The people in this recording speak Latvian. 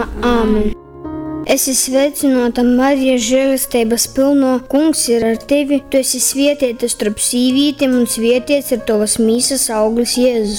mūžībā. Āmen! Esi sveicināta, Marija, žēlastības pilno, Kungs ir ar tevi. Tu esi svētīta starp sīvītēm un svētīts ir tavas mīsas auglis, Jēzus.